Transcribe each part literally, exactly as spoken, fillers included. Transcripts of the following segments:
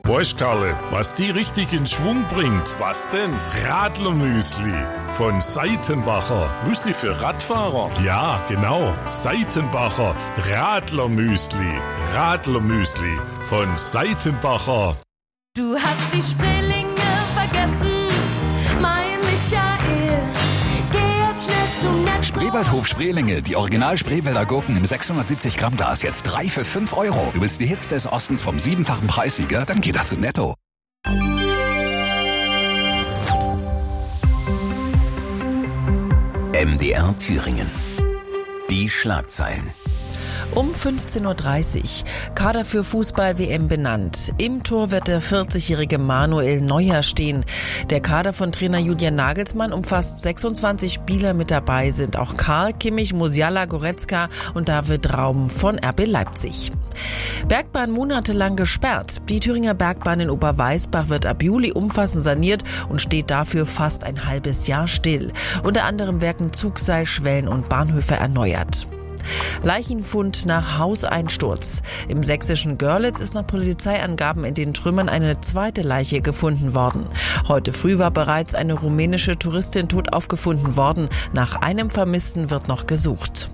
Weißt, Karle, was die richtig in Schwung bringt? Was denn? Radlermüsli von Seitenbacher. Müsli für Radfahrer? Ja, genau. Seitenbacher Radlermüsli. Radlermüsli von Seitenbacher. Du hast die Spreelinge vergessen, mein Michael. Geh jetzt schnell zum Netto. Spreewaldhof Spreelinge, die Original Spreewälder Gurken im sechshundertsiebzig Gramm Glas, jetzt drei für fünf Euro. Du willst die Hits des Ostens vom siebenfachen Preissieger? Dann geh das zu Netto. M D R Thüringen. Die Schlagzeilen. Um fünfzehn Uhr dreißig. Kader für Fußball-W M benannt. Im Tor wird der vierzigjährige Manuel Neuer stehen. Der Kader von Trainer Julian Nagelsmann umfasst sechsundzwanzig Spieler. Mit dabei sind auch Karl, Kimmich, Musiala, Goretzka und David Raum von R B Leipzig. Bergbahn monatelang gesperrt. Die Thüringer Bergbahn in Oberweißbach wird ab Juli umfassend saniert und steht dafür fast ein halbes Jahr still. Unter anderem werden Zugseilschwellen und Bahnhöfe erneuert. Leichenfund nach Hauseinsturz. Im sächsischen Görlitz ist nach Polizeiangaben in den Trümmern eine zweite Leiche gefunden worden. Heute früh war bereits eine rumänische Touristin tot aufgefunden worden. Nach einem Vermissten wird noch gesucht.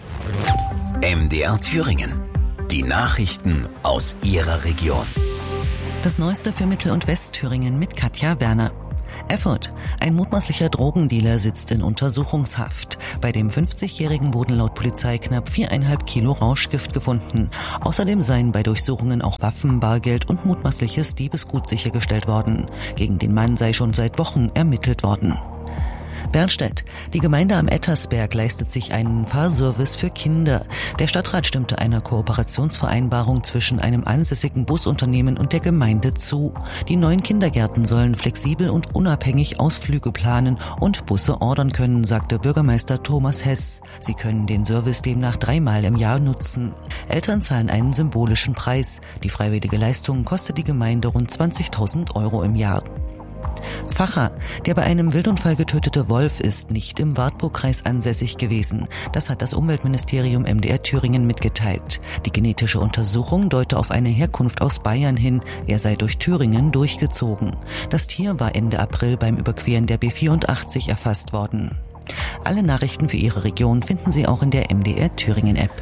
M D R Thüringen. Die Nachrichten aus Ihrer Region. Das Neueste für Mittel- und Westthüringen mit Katja Werner. Erfurt. Ein mutmaßlicher Drogendealer sitzt in Untersuchungshaft. Bei dem fünfzigjährigen wurden laut Polizei knapp viereinhalb Kilo Rauschgift gefunden. Außerdem seien bei Durchsuchungen auch Waffen, Bargeld und mutmaßliches Diebesgut sichergestellt worden. Gegen den Mann sei schon seit Wochen ermittelt worden. Bernstedt. Die Gemeinde am Ettersberg leistet sich einen Fahrservice für Kinder. Der Stadtrat stimmte einer Kooperationsvereinbarung zwischen einem ansässigen Busunternehmen und der Gemeinde zu. Die neuen Kindergärten sollen flexibel und unabhängig Ausflüge planen und Busse ordern können, sagte Bürgermeister Thomas Hess. Sie können den Service demnach dreimal im Jahr nutzen. Eltern zahlen einen symbolischen Preis. Die freiwillige Leistung kostet die Gemeinde rund zwanzigtausend Euro im Jahr. Facher. Der bei einem Wildunfall getötete Wolf ist nicht im Wartburgkreis ansässig gewesen. Das hat das Umweltministerium M D R Thüringen mitgeteilt. Die genetische Untersuchung deute auf eine Herkunft aus Bayern hin. Er sei durch Thüringen durchgezogen. Das Tier war Ende April beim Überqueren der B vierundachtzig erfasst worden. Alle Nachrichten für Ihre Region finden Sie auch in der M D R Thüringen App.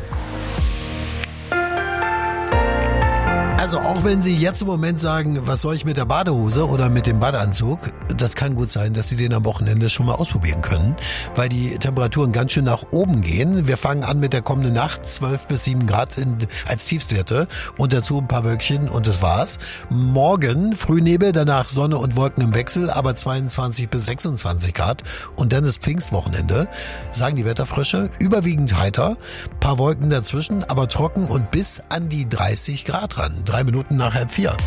Also auch wenn Sie jetzt im Moment sagen, was soll ich mit der Badehose oder mit dem Badeanzug, das kann gut sein, dass Sie den am Wochenende schon mal ausprobieren können, weil die Temperaturen ganz schön nach oben gehen. Wir fangen an mit der kommenden Nacht, zwölf bis sieben Grad in, als Tiefstwerte und dazu ein paar Wölkchen und das war's. Morgen Frühnebel, danach Sonne und Wolken im Wechsel, aber zweiundzwanzig bis sechsundzwanzig Grad und dann ist Pfingstwochenende, sagen die Wetterfrösche, überwiegend heiter, paar Wolken dazwischen, aber trocken und bis an die dreißig Grad ran. Drei Minuten nach halb vier.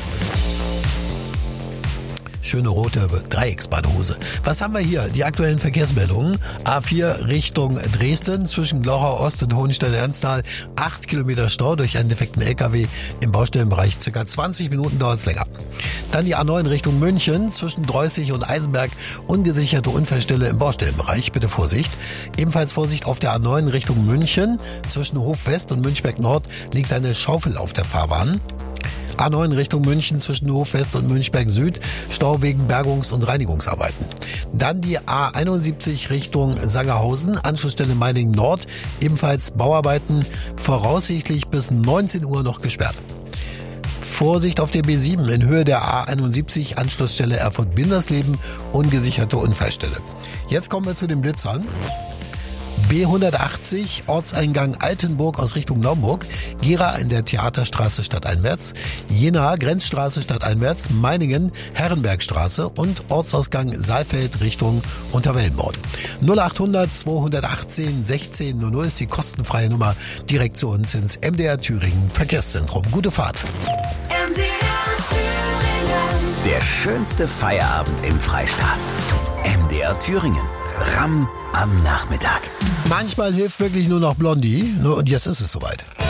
Schöne rote Dreiecksbadhose. Was haben wir hier? Die aktuellen Verkehrsmeldungen. A vier Richtung Dresden zwischen Glauchau Ost und Hohenstein-Ernsthal. Acht Kilometer Stau durch einen defekten L K W im Baustellenbereich. Circa zwanzig Minuten dauert es länger. Dann die A neun Richtung München zwischen Dreußig und Eisenberg. Ungesicherte Unfallstelle im Baustellenbereich. Bitte Vorsicht. Ebenfalls Vorsicht auf der A neun Richtung München. Zwischen Hof West und Münchberg Nord liegt eine Schaufel auf der Fahrbahn. A neun Richtung München zwischen Hofwest und Münchberg Süd, Stau wegen Bergungs- und Reinigungsarbeiten. Dann die A einundsiebzig Richtung Sangerhausen, Anschlussstelle Meiningen Nord, ebenfalls Bauarbeiten, voraussichtlich bis neunzehn Uhr noch gesperrt. Vorsicht auf der B sieben in Höhe der A einundsiebzig, Anschlussstelle Erfurt-Bindersleben, ungesicherte Unfallstelle. Jetzt kommen wir zu den Blitzern. B hundertachtzig, Ortseingang Altenburg aus Richtung Naumburg, Gera in der Theaterstraße stadteinwärts, Jena Grenzstraße stadteinwärts, Meiningen Herrenbergstraße und Ortsausgang Saalfeld Richtung Unterwellenborn. null achthundert zweihundertachtzehn sechzehn null null ist die kostenfreie Nummer direkt zu uns ins M D R Thüringen Verkehrszentrum. Gute Fahrt. M D R Thüringen. Der schönste Feierabend im Freistaat. M D R Thüringen. R A M am Nachmittag. Manchmal hilft wirklich nur noch Blondie. Und jetzt ist es soweit.